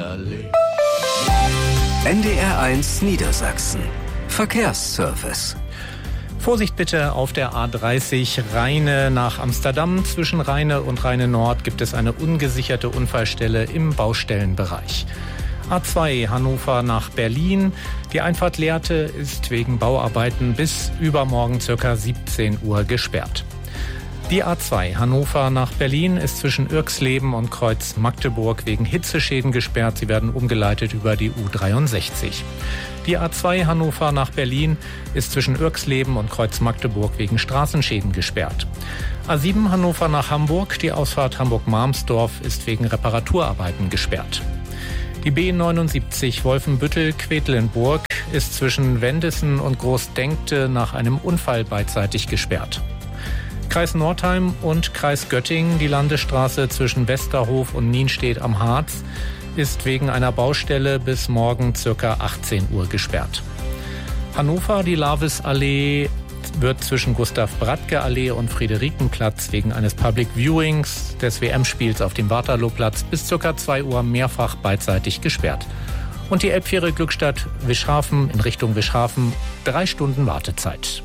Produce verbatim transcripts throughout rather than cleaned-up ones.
N D R eins Niedersachsen. Verkehrsservice. Vorsicht bitte auf der A dreißig Rheine nach Amsterdam. Zwischen Rheine und Rheine Nord gibt es eine ungesicherte Unfallstelle im Baustellenbereich. A zwei Hannover nach Berlin. Die Einfahrt Lehrte ist wegen Bauarbeiten bis übermorgen ca. siebzehn Uhr gesperrt. Die A zwei Hannover nach Berlin ist zwischen Irxleben und Kreuz Magdeburg wegen Hitzeschäden gesperrt. Sie werden umgeleitet über die U dreiundsechzig. Die A zwei Hannover nach Berlin ist zwischen Irxleben und Kreuz Magdeburg wegen Straßenschäden gesperrt. A sieben Hannover nach Hamburg. Die Ausfahrt Hamburg-Marmsdorf ist wegen Reparaturarbeiten gesperrt. Die B neunundsiebzig Wolfenbüttel-Quedlinburg ist zwischen Wendissen und Großdenkte nach einem Unfall beidseitig gesperrt. Kreis Nordheim und Kreis Göttingen, die Landesstraße zwischen Westerhof und Nienstedt am Harz, ist wegen einer Baustelle bis morgen ca. achtzehn Uhr gesperrt. Hannover, die Lavis-Allee wird zwischen Gustav-Bradtke-Allee und Friederikenplatz wegen eines Public Viewings des W M-Spiels auf dem Waterlooplatz bis ca. zwei Uhr mehrfach beidseitig gesperrt. Und die Elbfähre Glückstadt-Wischhafen in Richtung Wischhafen, drei Stunden Wartezeit.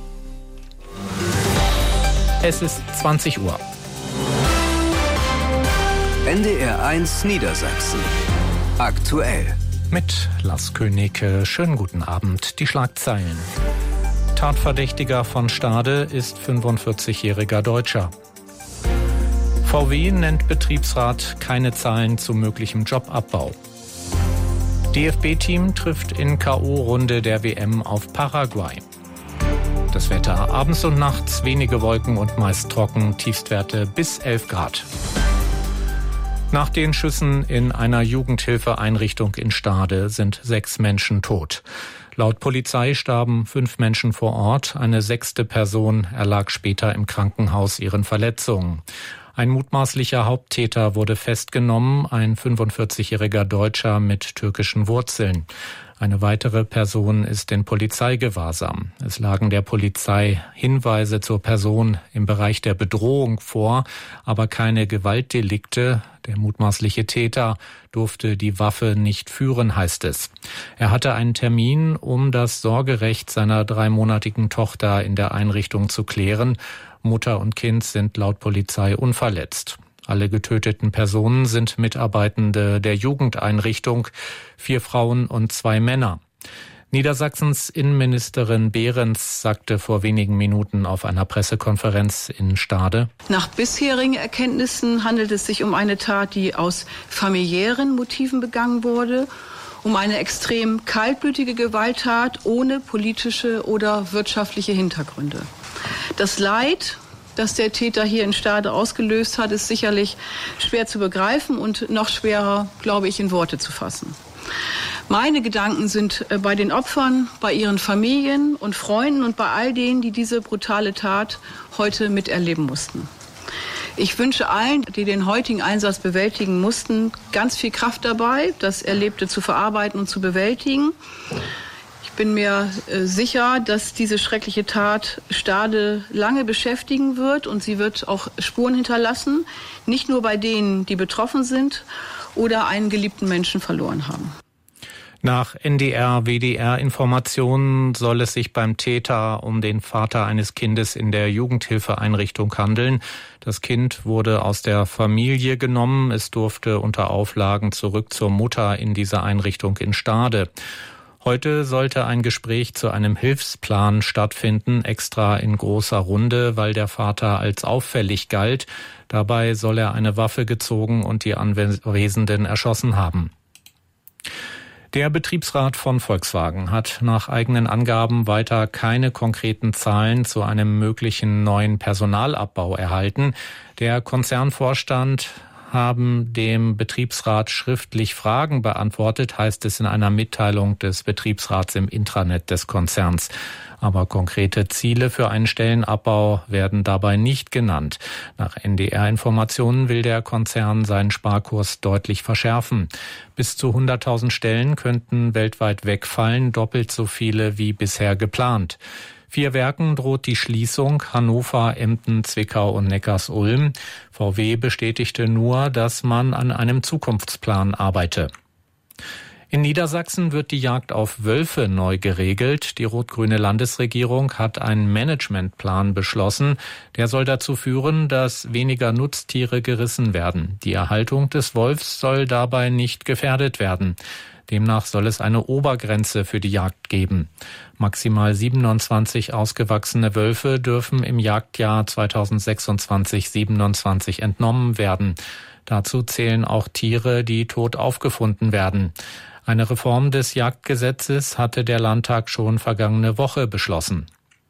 Es ist zwanzig Uhr. N D R eins Niedersachsen. Aktuell. Mit Lars Königke. Schönen guten Abend. Die Schlagzeilen. Tatverdächtiger von Stade ist fünfundvierzigjähriger Deutscher. V W nennt Betriebsrat keine Zahlen zu möglichem Jobabbau. D F B-Team trifft in K O-Runde der W M auf Paraguay. Das Wetter abends und nachts wenige Wolken und meist trocken, Tiefstwerte bis elf Grad. Nach den Schüssen in einer Jugendhilfeeinrichtung in Stade sind sechs Menschen tot. Laut Polizei starben fünf Menschen vor Ort. Eine sechste Person erlag später im Krankenhaus ihren Verletzungen. Ein mutmaßlicher Haupttäter wurde festgenommen, ein fünfundvierzigjähriger Deutscher mit türkischen Wurzeln. Eine weitere Person ist in Polizeigewahrsam. Es lagen der Polizei Hinweise zur Person im Bereich der Bedrohung vor, aber keine Gewaltdelikte. Der mutmaßliche Täter durfte die Waffe nicht führen, heißt es. Er hatte einen Termin, um das Sorgerecht seiner dreimonatigen Tochter in der Einrichtung zu klären. Mutter und Kind sind laut Polizei unverletzt. Alle getöteten Personen sind Mitarbeitende der Jugendeinrichtung, vier Frauen und zwei Männer. Niedersachsens Innenministerin Behrens sagte vor wenigen Minuten auf einer Pressekonferenz in Stade: Nach bisherigen Erkenntnissen handelt es sich um eine Tat, die aus familiären Motiven begangen wurde, um eine extrem kaltblütige Gewalttat ohne politische oder wirtschaftliche Hintergründe. Das Leid, das der Täter hier in Stade ausgelöst hat, ist sicherlich schwer zu begreifen und noch schwerer, glaube ich, in Worte zu fassen. Meine Gedanken sind bei den Opfern, bei ihren Familien und Freunden und bei all denen, die diese brutale Tat heute miterleben mussten. Ich wünsche allen, die den heutigen Einsatz bewältigen mussten, ganz viel Kraft dabei, das Erlebte zu verarbeiten und zu bewältigen. Ich bin mir äh, sicher, dass diese schreckliche Tat Stade lange beschäftigen wird und sie wird auch Spuren hinterlassen, nicht nur bei denen, die betroffen sind oder einen geliebten Menschen verloren haben. Nach N D R-W D R-Informationen soll es sich beim Täter um den Vater eines Kindes in der Jugendhilfeeinrichtung handeln. Das Kind wurde aus der Familie genommen. Es durfte unter Auflagen zurück zur Mutter in dieser Einrichtung in Stade. Heute sollte ein Gespräch zu einem Hilfsplan stattfinden, extra in großer Runde, weil der Vater als auffällig galt. Dabei soll er eine Waffe gezogen und die Anwesenden erschossen haben. Der Betriebsrat von Volkswagen hat nach eigenen Angaben weiter keine konkreten Zahlen zu einem möglichen neuen Personalabbau erhalten. Der Konzernvorstand haben dem Betriebsrat schriftlich Fragen beantwortet, heißt es in einer Mitteilung des Betriebsrats im Intranet des Konzerns. Aber konkrete Ziele für einen Stellenabbau werden dabei nicht genannt. Nach N D R-Informationen will der Konzern seinen Sparkurs deutlich verschärfen. Bis zu hunderttausend Stellen könnten weltweit wegfallen, doppelt so viele wie bisher geplant. Vier Werken droht die Schließung: Hannover, Emden, Zwickau und Neckarsulm. V W bestätigte nur, dass man an einem Zukunftsplan arbeite. In Niedersachsen wird die Jagd auf Wölfe neu geregelt. Die rot-grüne Landesregierung hat einen Managementplan beschlossen. Der soll dazu führen, dass weniger Nutztiere gerissen werden. Die Erhaltung des Wolfs soll dabei nicht gefährdet werden. Demnach soll es eine Obergrenze für die Jagd geben. Maximal siebenundzwanzig ausgewachsene Wölfe dürfen im Jagdjahr zweitausendsechsundzwanzig siebenundzwanzig entnommen werden. Dazu zählen auch Tiere, die tot aufgefunden werden. Eine Reform des Jagdgesetzes hatte der Landtag schon vergangene Woche beschlossen.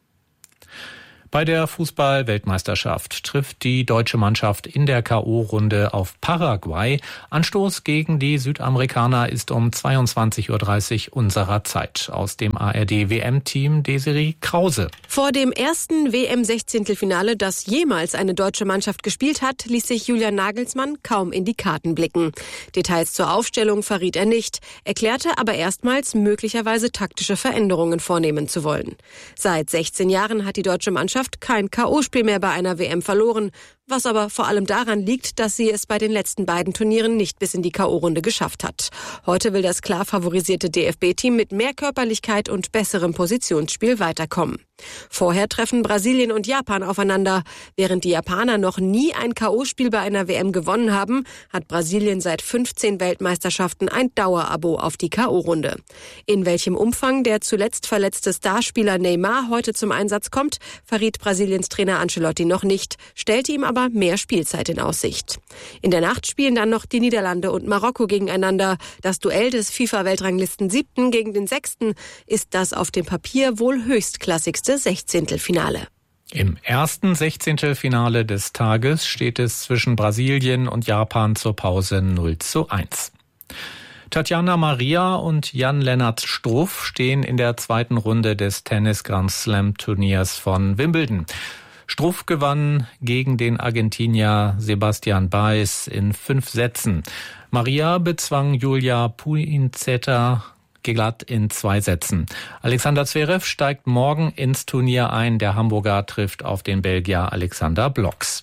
Bei der Fußball-Weltmeisterschaft trifft die deutsche Mannschaft in der K O-Runde auf Paraguay. Anstoß gegen die Südamerikaner ist um zweiundzwanzig Uhr dreißig unserer Zeit. Aus dem A R D-W M-Team Desiree Krause. Vor dem ersten W M-Sechzehntelfinale, das jemals eine deutsche Mannschaft gespielt hat, ließ sich Julian Nagelsmann kaum in die Karten blicken. Details zur Aufstellung verriet er nicht, erklärte aber erstmals möglicherweise taktische Veränderungen vornehmen zu wollen. Seit sechzehn Jahren hat die deutsche Mannschaft kein K O-Spiel mehr bei einer W M verloren, was aber vor allem daran liegt, dass sie es bei den letzten beiden Turnieren nicht bis in die K O-Runde geschafft hat. Heute will das klar favorisierte D F B-Team mit mehr Körperlichkeit und besserem Positionsspiel weiterkommen. Vorher treffen Brasilien und Japan aufeinander. Während die Japaner noch nie ein K O-Spiel bei einer W M gewonnen haben, hat Brasilien seit fünfzehn Weltmeisterschaften ein Dauerabo auf die K O-Runde. In welchem Umfang der zuletzt verletzte Starspieler Neymar heute zum Einsatz kommt, verriet Brasiliens Trainer Ancelotti noch nicht, stellte ihm aber mehr Spielzeit in Aussicht. In der Nacht spielen dann noch die Niederlande und Marokko gegeneinander. Das Duell des FIFA-Weltranglisten Siebten gegen den Sechsten ist das auf dem Papier wohl höchstklassigste Sechzehntelfinale. Im ersten Sechzehntelfinale des Tages steht es zwischen Brasilien und Japan zur Pause null zu eins. Tatjana Maria und Jan-Lennart Struff stehen in der zweiten Runde des Tennis-Grand-Slam-Turniers von Wimbledon. Struff gewann gegen den Argentinier Sebastian Baez in fünf Sätzen. Maria bezwang Julia Puinzeta glatt in zwei Sätzen. Alexander Zverev steigt morgen ins Turnier ein. Der Hamburger trifft auf den Belgier Alexander Bloks.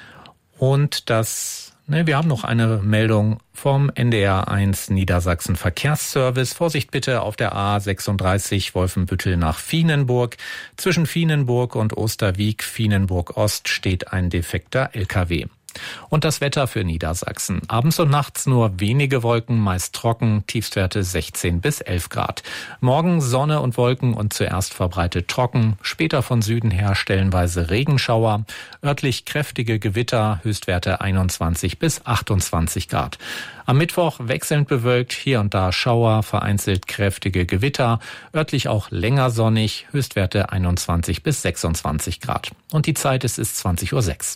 Und das, ne, wir haben noch eine Meldung vom N D R eins Niedersachsen Verkehrsservice. Vorsicht bitte auf der A sechsunddreißig Wolfenbüttel nach Vienenburg. Zwischen Vienenburg und Osterwieck, Vienenburg Ost, steht ein defekter L K W. Und das Wetter für Niedersachsen. Abends und nachts nur wenige Wolken, meist trocken, Tiefstwerte sechzehn bis elf Grad. Morgen Sonne und Wolken und zuerst verbreitet trocken, später von Süden her stellenweise Regenschauer, örtlich kräftige Gewitter, Höchstwerte einundzwanzig bis achtundzwanzig Grad. Am Mittwoch wechselnd bewölkt, hier und da Schauer, vereinzelt kräftige Gewitter, örtlich auch länger sonnig, Höchstwerte einundzwanzig bis sechsundzwanzig Grad. Und die Zeit ist es zwanzig Uhr sechs.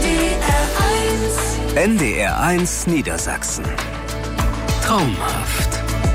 N D R eins Niedersachsen. Traumhaft.